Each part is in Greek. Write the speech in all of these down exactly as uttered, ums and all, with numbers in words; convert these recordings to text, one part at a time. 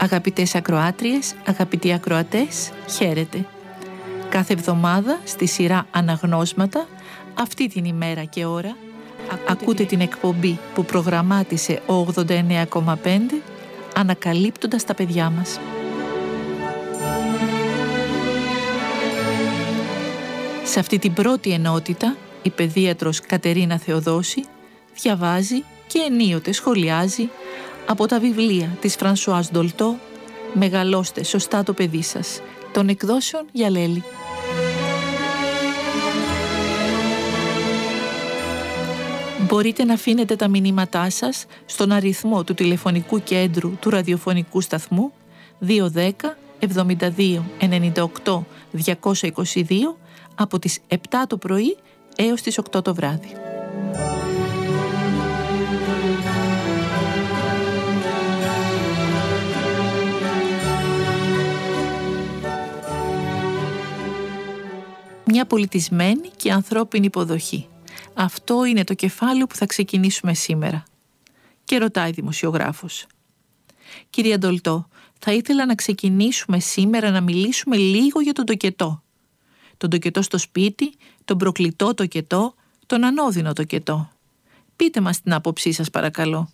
Αγαπητές ακροάτριες, αγαπητοί ακροατές, χαίρετε. Κάθε εβδομάδα στη σειρά Αναγνώσματα, αυτή την ημέρα και ώρα, ακούτε, ακούτε την εκπομπή που προγραμμάτισε ο ογδόντα εννέα κόμμα πέντε, ανακαλύπτοντας τα παιδιά μας. Σε αυτή την πρώτη ενότητα, η παιδίατρος Κατερίνα Θεοδόση διαβάζει και ενίοτε σχολιάζει από τα βιβλία της Φρανσουάζ Ντολτό «Μεγαλώστε σωστά το παιδί σας» των εκδόσεων Γιαλέλη. Μπορείτε να αφήνετε τα μηνύματά σας στον αριθμό του τηλεφωνικού κέντρου του ραδιοφωνικού σταθμού δύο ένα μηδέν εβδομήντα δύο ενενήντα οκτώ διακόσια είκοσι δύο από τις επτά το πρωί έως τις οκτώ το βράδυ. Μια πολιτισμένη και ανθρώπινη υποδοχή. Αυτό είναι το κεφάλαιο που θα ξεκινήσουμε σήμερα. Και ρωτάει δημοσιογράφος. Κυρία Ντολτό, θα ήθελα να ξεκινήσουμε σήμερα να μιλήσουμε λίγο για τον τοκετό. Τον τοκετό στο σπίτι, τον προκλητό τοκετό, τον ανώδυνο τοκετό. Πείτε μας την άποψή σας παρακαλώ.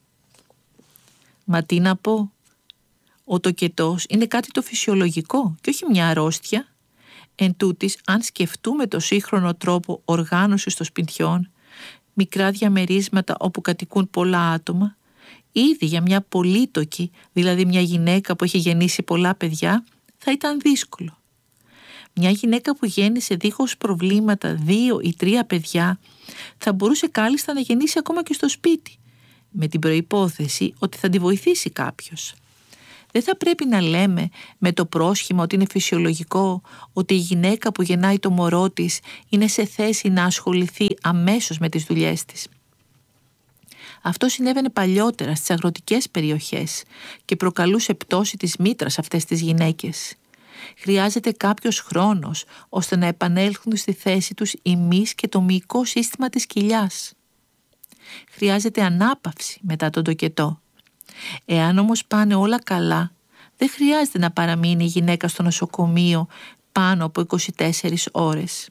Μα τι να πω. Ο τοκετός είναι κάτι το φυσιολογικό και όχι μια αρρώστια. Εν τούτης, αν σκεφτούμε το σύγχρονο τρόπο οργάνωσης των σπιτιών, μικρά διαμερίσματα όπου κατοικούν πολλά άτομα, ήδη για μια πολύτοκη, δηλαδή μια γυναίκα που έχει γεννήσει πολλά παιδιά, θα ήταν δύσκολο. Μια γυναίκα που γέννησε δίχως προβλήματα δύο ή τρία παιδιά, θα μπορούσε κάλλιστα να γεννήσει ακόμα και στο σπίτι, με την προϋπόθεση ότι θα τη βοηθήσει κάποιος. Δεν θα πρέπει να λέμε με το πρόσχημα ότι είναι φυσιολογικό ότι η γυναίκα που γεννάει το μωρό της είναι σε θέση να ασχοληθεί αμέσως με τις δουλειές της. Αυτό συνέβαινε παλιότερα στις αγροτικές περιοχές και προκαλούσε πτώση της μήτρας αυτές τις γυναίκες. Χρειάζεται κάποιος χρόνος ώστε να επανέλθουν στη θέση τους η μυς και το μυϊκό σύστημα της κοιλιάς. Χρειάζεται ανάπαυση μετά τον τοκετό. Εάν όμως πάνε όλα καλά, δεν χρειάζεται να παραμείνει η γυναίκα στο νοσοκομείο πάνω από είκοσι τέσσερις ώρες.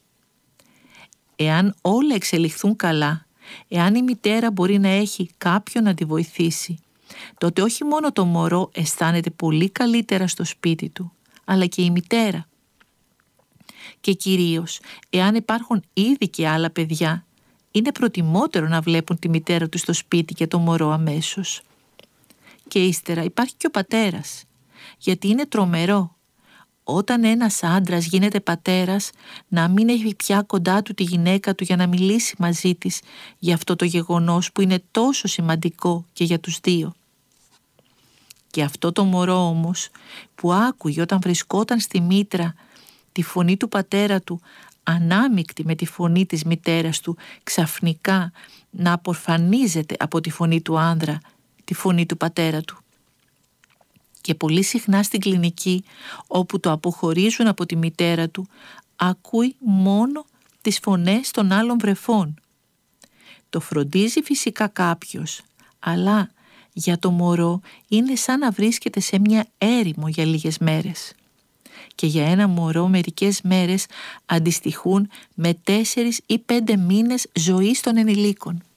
Εάν όλα εξελιχθούν καλά, εάν η μητέρα μπορεί να έχει κάποιον να τη βοηθήσει, τότε όχι μόνο το μωρό αισθάνεται πολύ καλύτερα στο σπίτι του, αλλά και η μητέρα. Και κυρίως, εάν υπάρχουν ήδη και άλλα παιδιά, είναι προτιμότερο να βλέπουν τη μητέρα του στο σπίτι και το μωρό αμέσως. Και ύστερα υπάρχει και ο πατέρας, γιατί είναι τρομερό όταν ένας άντρας γίνεται πατέρας να μην έχει πια κοντά του τη γυναίκα του για να μιλήσει μαζί της για αυτό το γεγονός που είναι τόσο σημαντικό και για τους δύο. Και αυτό το μωρό όμως που άκουγε όταν βρισκόταν στη μήτρα τη φωνή του πατέρα του ανάμεικτη με τη φωνή της μητέρας του, ξαφνικά να απορφανίζεται από τη φωνή του άνδρα, τη φωνή του πατέρα του. Και πολύ συχνά στην κλινική, όπου το αποχωρίζουν από τη μητέρα του, ακούει μόνο τις φωνές των άλλων βρεφών. Το φροντίζει φυσικά κάποιος, αλλά για το μωρό είναι σαν να βρίσκεται σε μια έρημο για λίγες μέρες. Και για ένα μωρό μερικές μέρες αντιστοιχούν με τέσσερις ή πέντε μήνες ζωής των ενηλίκων.